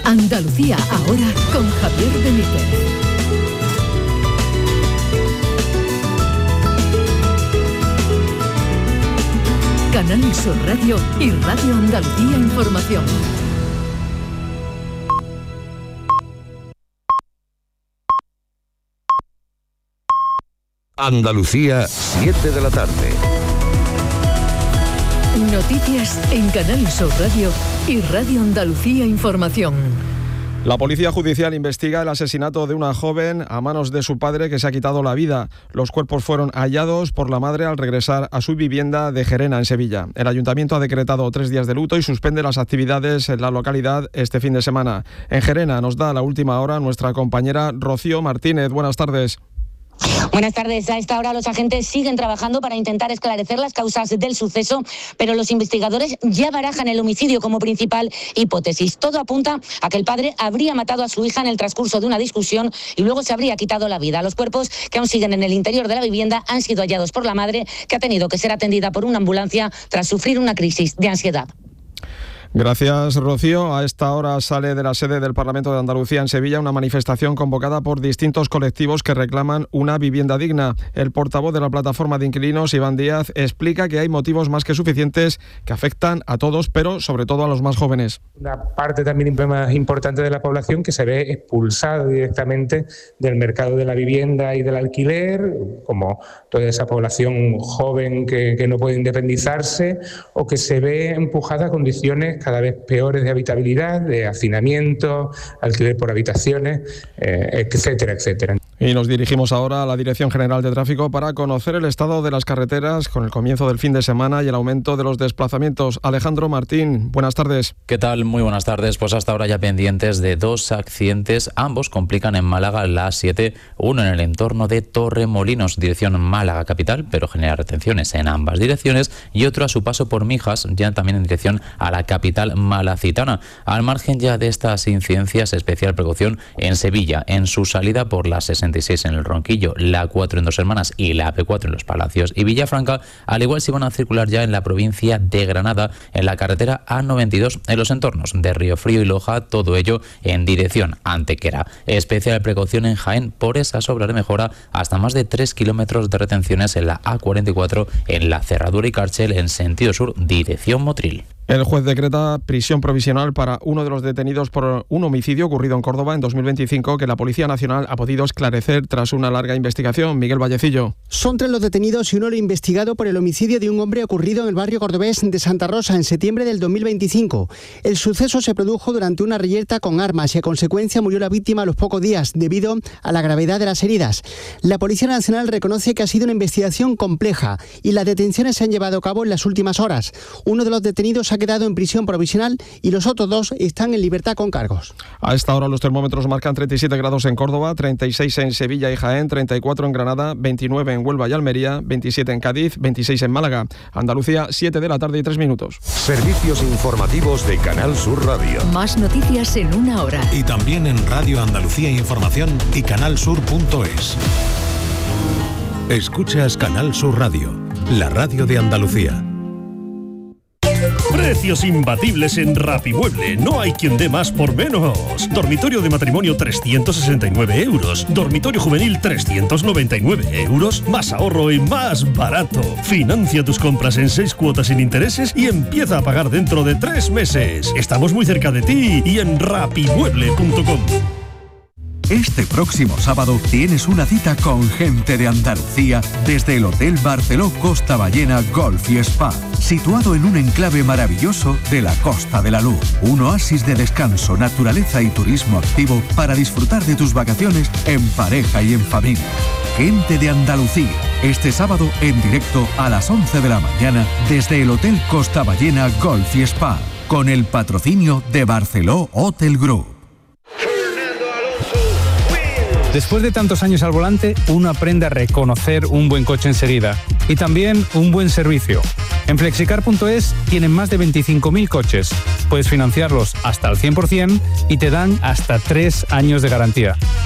Andalucía ahora con Javier Benítez. Canal Sur Radio y Radio Andalucía Información. Andalucía, 7 de la tarde. Noticias en Canal Sur Radio y Radio Andalucía Información. La Policía Judicial investiga el asesinato de una joven a manos de su padre que se ha quitado la vida. Los cuerpos fueron hallados por la madre al regresar a su vivienda de Gerena, en Sevilla. El Ayuntamiento ha decretado 3 días de luto y suspende las actividades en la localidad este fin de semana. En Gerena nos da la última hora nuestra compañera Rocío Martínez. Buenas tardes. Buenas tardes. A esta hora los agentes siguen trabajando para intentar esclarecer las causas del suceso, pero los investigadores ya barajan el homicidio como principal hipótesis. Todo apunta a que el padre habría matado a su hija en el transcurso de una discusión y luego se habría quitado la vida. Los cuerpos, que aún siguen en el interior de la vivienda, han sido hallados por la madre, que ha tenido que ser atendida por una ambulancia tras sufrir una crisis de ansiedad. Gracias, Rocío. A esta hora sale de la sede del Parlamento de Andalucía en Sevilla una manifestación convocada por distintos colectivos que reclaman una vivienda digna. El portavoz de la plataforma de inquilinos, Iván Díaz, explica que hay motivos más que suficientes que afectan a todos, pero sobre todo a los más jóvenes. Una parte también más importante de la población que se ve expulsada directamente del mercado de la vivienda y del alquiler, como toda esa población joven que no puede independizarse o que se ve empujada a condiciones cada vez peores de habitabilidad, de hacinamiento, alquiler por habitaciones, etcétera, etcétera. Y nos dirigimos ahora a la Dirección General de Tráfico para conocer el estado de las carreteras con el comienzo del fin de semana y el aumento de los desplazamientos. Alejandro Martín, buenas tardes. ¿Qué tal? Muy buenas tardes. Pues hasta ahora ya pendientes de 2 accidentes. Ambos complican en Málaga la A7, uno en el entorno de Torremolinos, dirección Málaga capital, pero genera retenciones en ambas direcciones, y otro a su paso por Mijas, ya también en dirección a la capital malacitana. Al margen ya de estas incidencias, especial precaución en Sevilla, en su salida por la 66 en el Ronquillo, la A4 en Dos Hermanas y la AP4 en Los Palacios y Villafranca, al igual si van a circular ya en la provincia de Granada, en la carretera A92, en los entornos de Riofrío y Loja, todo ello en dirección Antequera. Especial precaución en Jaén por esas obras de mejora, hasta más de 3 kilómetros de retenciones en la A44, en la Cerradura y Cárcel, en sentido sur, dirección Motril. El juez decreta prisión provisional para uno de los detenidos por un homicidio ocurrido en Córdoba en 2025 que la Policía Nacional ha podido esclarecer tras una larga investigación. Miguel Vallecillo. Son 3 los detenidos y uno lo investigado por el homicidio de un hombre ocurrido en el barrio cordobés de Santa Rosa en septiembre del 2025. El suceso se produjo durante una reyerta con armas y a consecuencia murió la víctima a los pocos días debido a la gravedad de las heridas. La Policía Nacional reconoce que ha sido una investigación compleja y las detenciones se han llevado a cabo en las últimas horas. Uno de los detenidos ha quedado en prisión provisional y los otros 2 están en libertad con cargos. A esta hora los termómetros marcan 37 grados en Córdoba, 36 en Sevilla y Jaén, 34 en Granada, 29 en Huelva y Almería, 27 en Cádiz, 26 en Málaga. Andalucía, 7 de la tarde y 3 minutos. Servicios informativos de Canal Sur Radio. Más noticias en una hora. Y también en Radio Andalucía Información y canalsur.es. Escuchas Canal Sur Radio, la radio de Andalucía. Precios imbatibles en Rapimueble. No hay quien dé más por menos. Dormitorio de matrimonio 369 euros. Dormitorio juvenil 399 euros. Más ahorro y más barato. Financia tus compras en 6 cuotas sin intereses y empieza a pagar dentro de 3 meses. Estamos muy cerca de ti y en rapimueble.com. Este próximo sábado tienes una cita con gente de Andalucía desde el Hotel Barceló Costa Ballena Golf y Spa, situado en un enclave maravilloso de la Costa de la Luz. Un oasis de descanso, naturaleza y turismo activo para disfrutar de tus vacaciones en pareja y en familia. Gente de Andalucía, este sábado en directo a las 11 de la mañana desde el Hotel Costa Ballena Golf y Spa, con el patrocinio de Barceló Hotel Group. Después de tantos años al volante, uno aprende a reconocer un buen coche enseguida y también un buen servicio. En Flexicar.es tienen más de 25.000 coches. Puedes financiarlos hasta el 100% y te dan hasta 3 años de garantía.